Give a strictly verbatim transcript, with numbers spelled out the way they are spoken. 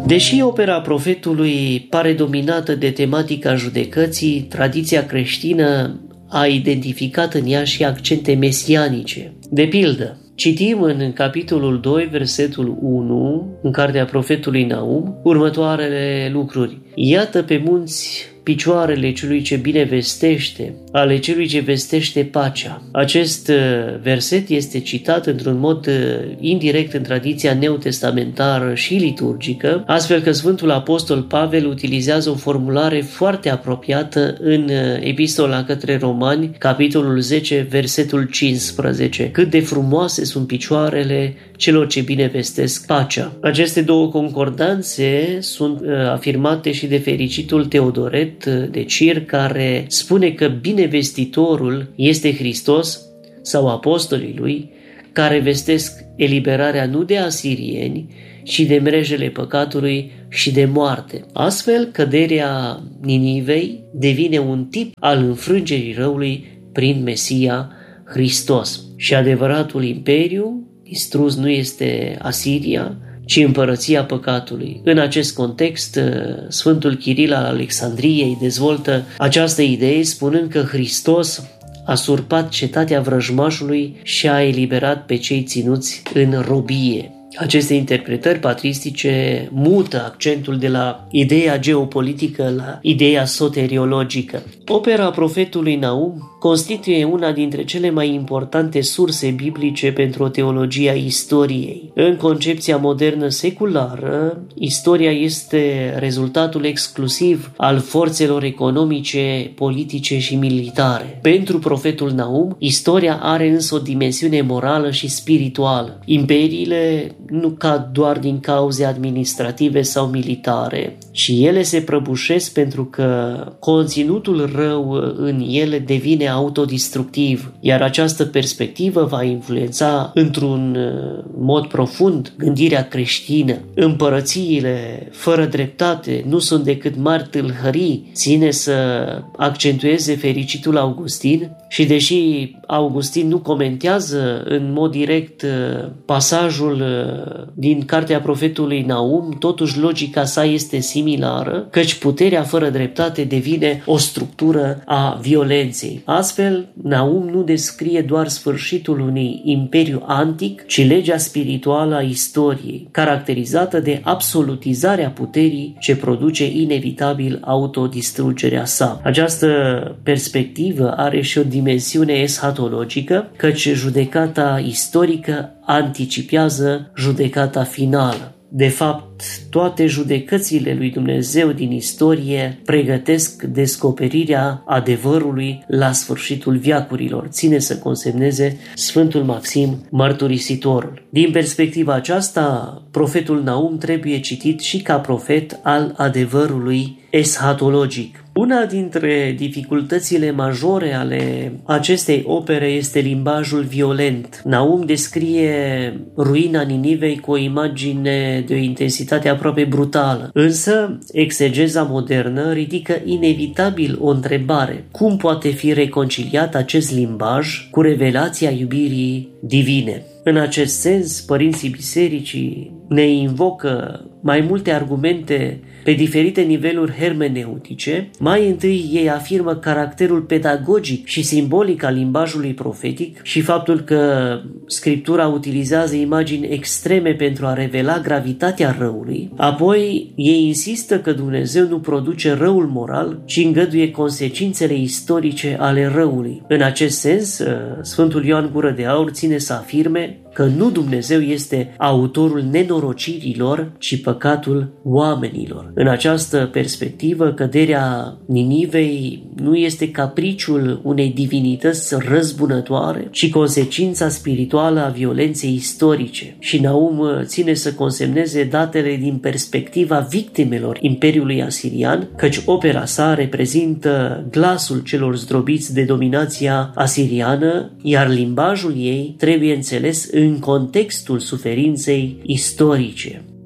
Deși opera profetului pare dominată de tematica judecății, tradiția creștină a identificat în ea și accente mesianice. De pildă, citim în capitolul doi, versetul unu, în cartea profetului Naum, următoarele lucruri. Iată pe munți picioarele celui ce bine vestește, ale celui ce vestește pacea. Acest verset este citat într-un mod indirect în tradiția neotestamentară și liturgică, astfel că Sfântul Apostol Pavel utilizează o formulare foarte apropiată în Epistola către Romani, capitolul zece, versetul cincisprezece. Cât de frumoase sunt picioarele celor ce bine vestesc pacea. Aceste două concordanțe sunt afirmate și de fericitul Teodoret de Cir, care spune că binevestitorul este Hristos sau apostolii lui, care vestesc eliberarea nu de asirieni, ci de mrejele păcatului și de moarte. Astfel, căderea Ninivei devine un tip al înfrângerii răului prin Mesia Hristos. Și adevăratul imperiu distrus nu este Asiria, ci împărăția păcatului. În acest context, Sfântul Chiril al Alexandriei dezvoltă această idee spunând că Hristos a surpat cetatea vrăjmașului și a eliberat pe cei ținuți în robie. Aceste interpretări patristice mută accentul de la ideea geopolitică la ideea soteriologică. Opera profetului Naum constituie una dintre cele mai importante surse biblice pentru o teologie a istoriei. În concepția modernă seculară, istoria este rezultatul exclusiv al forțelor economice, politice și militare. Pentru profetul Naum, istoria are însă o dimensiune morală și spirituală. Imperiile nu cad doar din cauze administrative sau militare, ci ele se prăbușesc pentru că conținutul rău în ele devine autodistructiv, iar această perspectivă va influența într-un mod profund gândirea creștină. Împărățiile fără dreptate nu sunt decât mari tâlhării, ține să accentueze fericitul Augustin, și deși Augustin nu comentează în mod direct pasajul din cartea profetului Naum, totuși logica sa este similară, căci puterea fără dreptate devine o structură a violenței. Astfel, Naum nu descrie doar sfârșitul unui imperiu antic, ci legea spirituală a istoriei, caracterizată de absolutizarea puterii ce produce inevitabil autodistrugerea sa. Această perspectivă are și o dimensiune eschatologică, căci judecata istorică anticipează judecata finală. De fapt, toate judecățile lui Dumnezeu din istorie pregătesc descoperirea adevărului la sfârșitul veacurilor, ține să consemneze Sfântul Maxim Mărturisitorul. Din perspectiva aceasta, profetul Naum trebuie citit și ca profet al adevărului eschatologic. Una dintre dificultățile majore ale acestei opere este limbajul violent. Naum descrie ruina Ninivei cu o imagine de o intensitate aproape brutală. Însă, exegeza modernă ridică inevitabil o întrebare. Cum poate fi reconciliat acest limbaj cu revelația iubirii divine? În acest sens, părinții bisericii ne invocă mai multe argumente pe diferite niveluri hermeneutice. Mai întâi ei afirmă caracterul pedagogic și simbolic al limbajului profetic și faptul că Scriptura utilizează imagini extreme pentru a revela gravitatea răului. Apoi ei insistă că Dumnezeu nu produce răul moral, ci îngăduie consecințele istorice ale răului. În acest sens, Sfântul Ioan Gură de Aur ține să afirme că nu Dumnezeu este autorul nenorocirilor, ci păcatul oamenilor. În această perspectivă, căderea Ninivei nu este capriciul unei divinități răzbunătoare, ci consecința spirituală a violenței istorice. Și Naum ține să consemneze datele din perspectiva victimelor Imperiului Asirian, căci opera sa reprezintă glasul celor zdrobiți de dominația asiriană, iar limbajul ei trebuie înțeles în contextul suferinței istorice.